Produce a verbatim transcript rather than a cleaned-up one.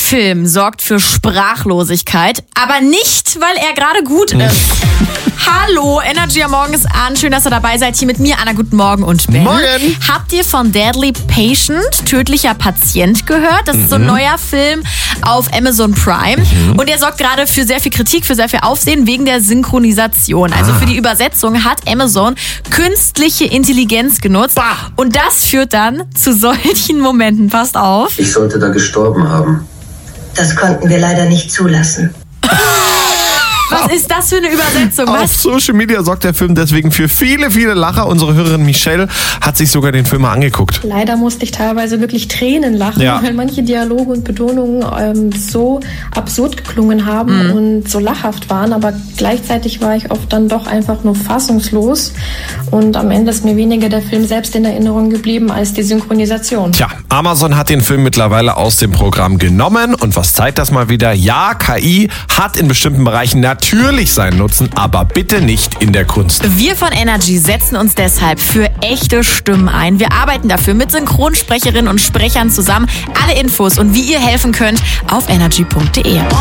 Film sorgt für Sprachlosigkeit, aber nicht, weil er gerade gut ist. Hallo, Energy am Morgen ist an. Schön, dass ihr dabei seid. Hier mit mir, Anna. Guten Morgen und Ben. Morgen. Habt ihr von Deadly Patient, tödlicher Patient, gehört? Das ist so ein neuer Film auf Amazon Prime. Mhm. Und der sorgt gerade für sehr viel Kritik, für sehr viel Aufsehen wegen der Synchronisation. Also ah. für die Übersetzung hat Amazon künstliche Intelligenz genutzt. Bah. Und das führt dann zu solchen Momenten. Passt auf. Ich sollte da gestorben haben. Das konnten wir leider nicht zulassen. Was ist das für eine Übersetzung? Was? Auf Social Media sorgt der Film deswegen für viele, viele Lacher. Unsere Hörerin Michelle hat sich sogar den Film mal angeguckt. Leider musste ich teilweise wirklich Tränen lachen, ja. weil manche Dialoge und Betonungen ähm, so absurd geklungen haben mhm. und so lachhaft waren. Aber gleichzeitig war ich oft dann doch einfach nur fassungslos. Und am Ende ist mir weniger der Film selbst in Erinnerung geblieben als die Synchronisation. Tja, Amazon hat den Film mittlerweile aus dem Programm genommen. Und was zeigt das mal wieder? Ja, K I hat in bestimmten Bereichen natürlich seinen Nutzen, aber bitte nicht in der Kunst. Wir von Energy setzen uns deshalb für echte Stimmen ein. Wir arbeiten dafür mit Synchronsprecherinnen und Sprechern zusammen. Alle Infos und wie ihr helfen könnt auf energy punkt de.